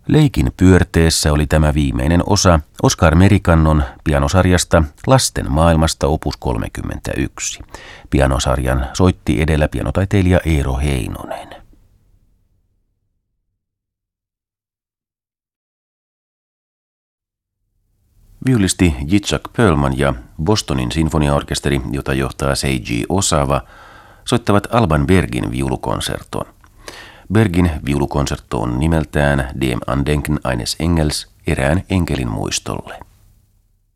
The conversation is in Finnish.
Leikin pyörteessä oli tämä viimeinen osa Oskar Merikannon pianosarjasta Lasten maailmasta opus 31. Pianosarjan soitti edellä pianotaiteilija Eero Heinonen. Viulisti Jitschak Pöllman ja Bostonin sinfoniaorkesteri, jota johtaa Seiji Osawa, soittavat Alban Bergin viulukonserton. Bergin viulukonsertto on nimeltään Dem Andenken eines Engels, erään enkelin muistolle.